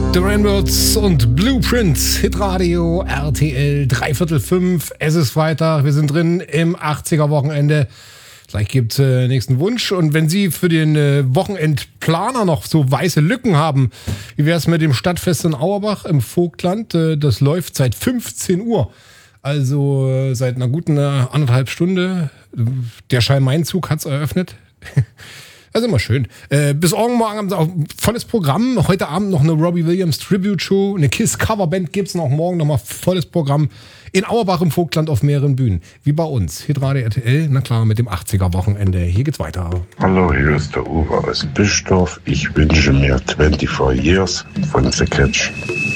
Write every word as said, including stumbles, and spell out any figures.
The Rainbirds und Blueprints, Hitradio, R T L, dreiviertel fünf. Es ist Freitag, wir sind drin im achtziger-Wochenende. Gleich gibt es äh, nächsten Wunsch. Und wenn Sie für den äh, Wochenendplaner noch so weiße Lücken haben, wie wäre es mit dem Stadtfest in Auerbach im Vogtland? Äh, das läuft seit fünfzehn Uhr. Also äh, seit einer guten äh, anderthalb Stunde. Der Schalmain-Zug hat es eröffnet. Das ist immer schön. Äh, bis morgen haben sie auch ein volles Programm. Heute Abend noch eine Robbie Williams Tribute Show. Eine Kiss Coverband gibt es noch morgen nochmal volles Programm. In Auerbach im Vogtland auf mehreren Bühnen. Wie bei uns. Hitradio R T L, na klar, mit dem achtziger-Wochenende. Hier geht's weiter. Hallo, hier ist der Uwe aus Bischdorf. Ich wünsche mir vierundzwanzig Years von The Catch.